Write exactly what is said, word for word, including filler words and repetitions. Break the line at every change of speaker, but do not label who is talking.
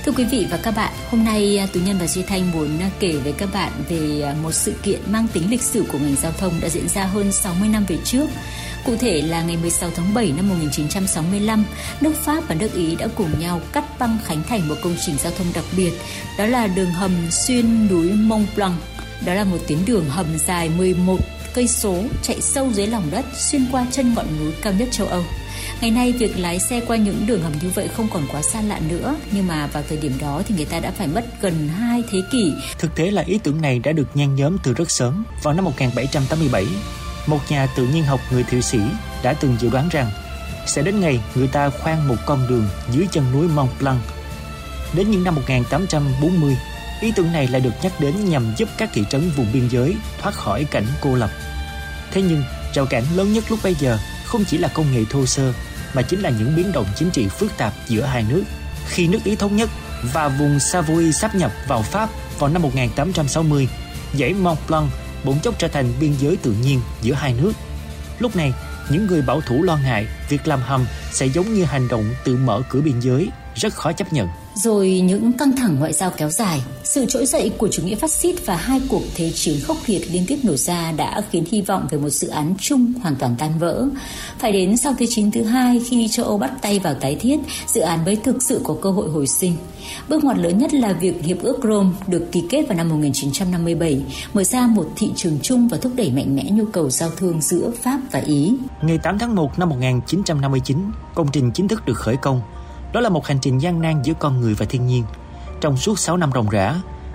Thưa quý vị và các bạn, hôm nay Tú Nhân và Duy Thanh muốn kể với các bạn về một sự kiện mang tính lịch sử của ngành giao thông đã diễn ra hơn sáu mươi năm về trước. Cụ thể là ngày mười sáu tháng bảy năm một nghìn chín trăm sáu mươi lăm, nước Pháp và nước Ý đã cùng nhau cắt băng khánh thành một công trình giao thông đặc biệt, đó là đường hầm xuyên núi Mont Blanc. Đó là một tuyến đường hầm dài mười một cây số chạy sâu dưới lòng đất xuyên qua chân ngọn núi cao nhất châu Âu. Ngày nay, việc lái xe qua những đường hầm như vậy không còn quá xa lạ nữa, nhưng mà vào thời điểm đó thì người ta đã phải mất gần hai thế kỷ.
Thực tế là ý tưởng này đã được nhen nhóm từ rất sớm. Vào năm một nghìn bảy trăm tám mươi bảy, một nhà tự nhiên học người Thụy Sĩ đã từng dự đoán rằng sẽ đến ngày người ta khoan một con đường dưới chân núi Mont Blanc. Đến những năm một nghìn tám trăm bốn mươi, ý tưởng này lại được nhắc đến nhằm giúp các thị trấn vùng biên giới thoát khỏi cảnh cô lập. Thế nhưng, rào cản lớn nhất lúc bấy giờ không chỉ là công nghệ thô sơ, mà chính là những biến động chính trị phức tạp giữa hai nước. Khi nước Ý thống nhất và vùng Savoie sáp nhập vào Pháp vào năm một nghìn tám trăm sáu mươi, dãy Mont Blanc bỗng chốc trở thành biên giới tự nhiên giữa hai nước. Lúc này, những người bảo thủ lo ngại việc làm hầm sẽ giống như hành động tự mở cửa biên giới, rất khó chấp nhận.
Rồi những căng thẳng ngoại giao kéo dài, sự trỗi dậy của chủ nghĩa phát xít và hai cuộc thế chiến khốc liệt liên tiếp nổ ra đã khiến hy vọng về một dự án chung hoàn toàn tan vỡ. Phải đến sau Thế chiến thứ hai, khi châu Âu bắt tay vào tái thiết, dự án mới thực sự có cơ hội hồi sinh. Bước ngoặt lớn nhất là việc Hiệp ước Rome được ký kết vào năm một nghìn chín trăm năm mươi bảy, mở ra một thị trường chung và thúc đẩy mạnh mẽ nhu cầu giao thương giữa Pháp và Ý.
Ngày tám tháng một năm một nghìn chín trăm năm mươi chín, công trình chính thức được khởi công. Đó là một hành trình gian nan giữa con người và thiên nhiên. Trong suốt sáu năm ròng rã,